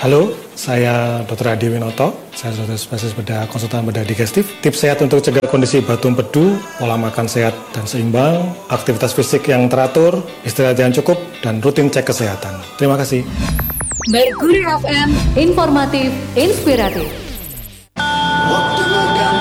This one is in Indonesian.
Halo, saya Dr. Adi Winoto. Saya dokter spesialis bedah konsultan bedah digestif. Tips sehat untuk cegah kondisi batu empedu, pola makan sehat dan seimbang, aktivitas fisik yang teratur, istirahat yang cukup, dan rutin cek kesehatan. Terima kasih. Merkuri FM, informatif, inspiratif.